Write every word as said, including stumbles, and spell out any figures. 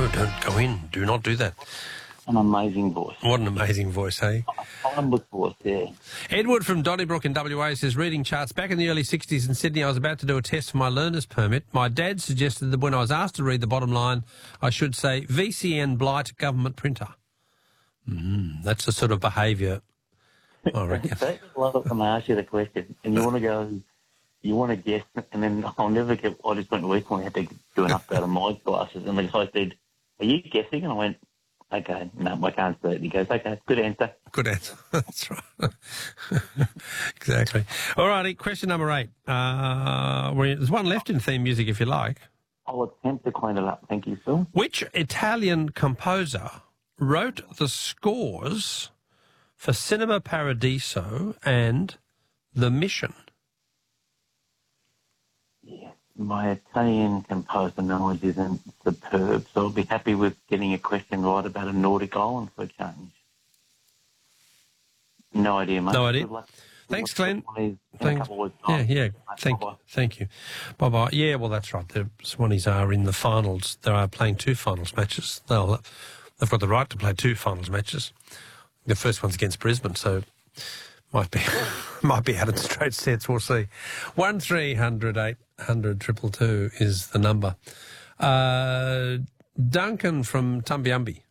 don't go in. Do not do that. An amazing voice. What an amazing voice, hey? Timeless voice, yeah. Edward from Donnybrook in W A says, reading charts. Back in the early sixties in Sydney, I was about to do a test for my learner's permit. My dad suggested that when I was asked to read the bottom line, I should say V C N Blight Government Printer. Mm, that's the sort of behaviour, I reckon. That's a lot of them ask you the question, and you want to go, you want to guess, and then I'll never get, I just went recently, I had to do an update on my glasses, and the guy said, are you guessing? And I went, okay, no, I can't see it. He goes, okay, good answer. Good answer. That's right. Exactly. All righty, question number eight. Uh, we're, there's one left in theme music if you like. I'll attempt to clean it up. Thank you, Phil. Which Italian composer wrote the scores for Cinema Paradiso and The Mission? Yeah, my Italian composer knowledge isn't superb, so I'll be happy with getting a question right about a Nordic island for a change. No idea, mate. No idea. Good luck. Thanks, Glenn. Thanks. Yeah, yeah. Thank, thank you. Bye-bye. Yeah, well, that's right. The Swannies are in the finals. They are playing two finals matches. They'll, they've got the right to play two finals matches. The first one's against Brisbane, so might be might be out of straight sets. We'll see. One three hundred eight hundred triple two is the number. Uh, Duncan from Tumbiumbi.